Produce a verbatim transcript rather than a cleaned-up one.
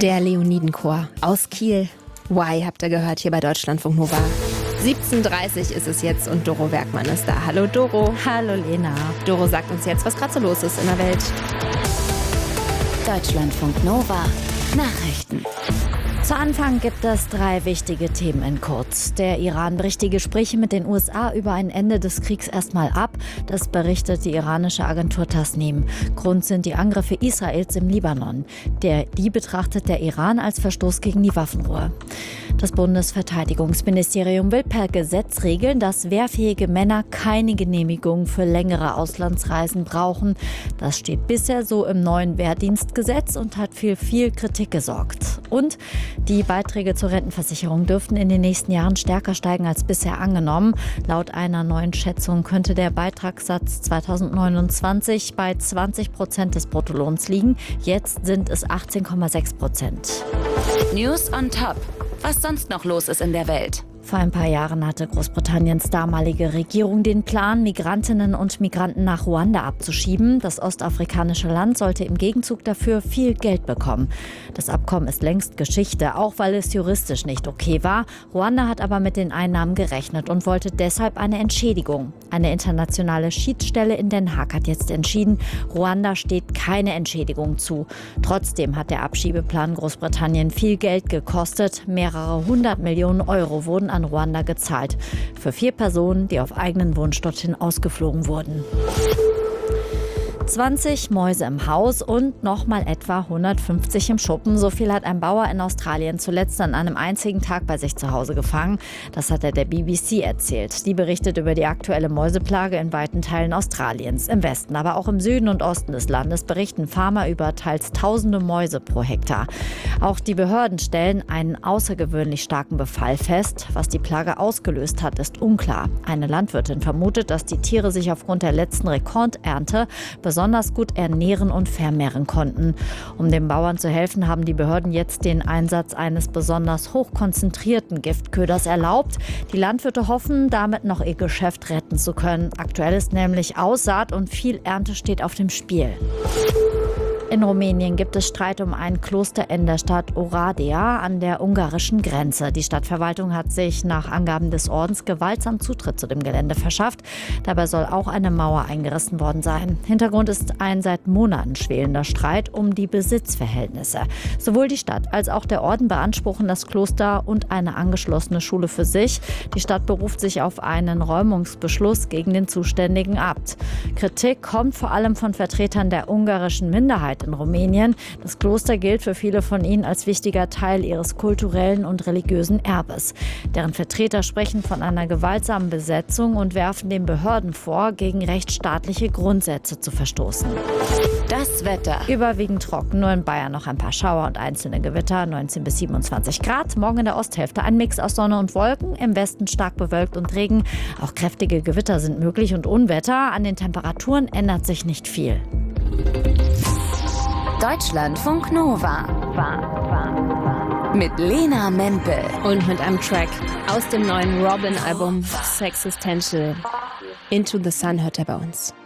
Der Leonidenchor aus Kiel. Why habt ihr gehört hier bei Deutschlandfunk Nova. siebzehn Uhr dreißig ist es jetzt und Doro Werkmann ist da. Hallo Doro. Hallo Lena. Doro sagt uns jetzt, was gerade so los ist in der Welt. Deutschlandfunk Nova Nachrichten. Zu Anfang gibt es drei wichtige Themen in kurz. Der Iran bricht die Gespräche mit den U S A über ein Ende des Kriegs erstmal ab. Das berichtet die iranische Agentur Tasnim. Grund sind die Angriffe Israels im Libanon. Der, die betrachtet der Iran als Verstoß gegen die Waffenruhe. Das Bundesverteidigungsministerium will per Gesetz regeln, dass wehrfähige Männer keine Genehmigung für längere Auslandsreisen brauchen. Das steht bisher so im neuen Wehrdienstgesetz und hat für viel Kritik gesorgt. Und die Beiträge zur Rentenversicherung dürften in den nächsten Jahren stärker steigen als bisher angenommen. Laut einer neuen Schätzung könnte der Beitragssatz zweitausendneunundzwanzig bei zwanzig Prozent des Bruttolohns liegen. Jetzt sind es achtzehn Komma sechs Prozent. News on Top. Was sonst noch los ist in der Welt. Vor ein paar Jahren hatte Großbritanniens damalige Regierung den Plan, Migrantinnen und Migranten nach Ruanda abzuschieben. Das ostafrikanische Land sollte im Gegenzug dafür viel Geld bekommen. Das Abkommen ist längst Geschichte, auch weil es juristisch nicht okay war. Ruanda hat aber mit den Einnahmen gerechnet und wollte deshalb eine Entschädigung. Eine internationale Schiedsstelle in Den Haag hat jetzt entschieden, Ruanda steht keine Entschädigung zu. Trotzdem hat der Abschiebeplan Großbritannien viel Geld gekostet. Mehrere hundert Millionen Euro wurden an Ruanda gezahlt. Für vier Personen, die auf eigenen Wunsch dorthin ausgeflogen wurden. zwanzig Mäuse im Haus und nochmal etwa hundertfünfzig im Schuppen. So viel hat ein Bauer in Australien zuletzt an einem einzigen Tag bei sich zu Hause gefangen. Das hat er der B B C erzählt. Die berichtet über die aktuelle Mäuseplage in weiten Teilen Australiens. Im Westen, aber auch im Süden und Osten des Landes berichten Farmer über teils tausende Mäuse pro Hektar. Auch die Behörden stellen einen außergewöhnlich starken Befall fest. Was die Plage ausgelöst hat, ist unklar. Eine Landwirtin vermutet, dass die Tiere sich aufgrund der letzten Rekordernte besonders gut ernähren und vermehren konnten. Um den Bauern zu helfen, haben die Behörden jetzt den Einsatz eines besonders hochkonzentrierten Giftköders erlaubt. Die Landwirte hoffen, damit noch ihr Geschäft retten zu können. Aktuell ist nämlich Aussaat und viel Ernte steht auf dem Spiel. In Rumänien gibt es Streit um ein Kloster in der Stadt Oradea an der ungarischen Grenze. Die Stadtverwaltung hat sich nach Angaben des Ordens gewaltsam Zutritt zu dem Gelände verschafft. Dabei soll auch eine Mauer eingerissen worden sein. Hintergrund ist ein seit Monaten schwelender Streit um die Besitzverhältnisse. Sowohl die Stadt als auch der Orden beanspruchen das Kloster und eine angeschlossene Schule für sich. Die Stadt beruft sich auf einen Räumungsbeschluss gegen den zuständigen Abt. Kritik kommt vor allem von Vertretern der ungarischen Minderheit in Rumänien. Das Kloster gilt für viele von ihnen als wichtiger Teil ihres kulturellen und religiösen Erbes. Deren Vertreter sprechen von einer gewaltsamen Besetzung und werfen den Behörden vor, gegen rechtsstaatliche Grundsätze zu verstoßen. Das Wetter. Überwiegend trocken, nur in Bayern noch ein paar Schauer und einzelne Gewitter, neunzehn bis siebenundzwanzig Grad. Morgen in der Osthälfte ein Mix aus Sonne und Wolken, im Westen stark bewölkt und Regen. Auch kräftige Gewitter sind möglich und Unwetter. An den Temperaturen ändert sich nicht viel. Deutschlandfunk Nova. Mit Lena Mempel. Und mit einem Track aus dem neuen Robin-Album Sexistential. Into the Sun hört er bei uns.